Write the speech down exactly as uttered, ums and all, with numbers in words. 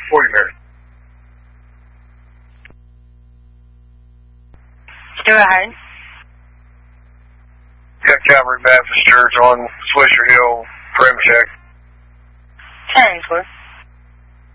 forty minutes. Go ahead. Yeah, Calvary Baptist Church on Swisher Hill, Prim check. ten, four.